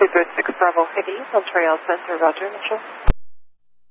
236 Bravo Higgins on Trail Center, Roger, Mitchell.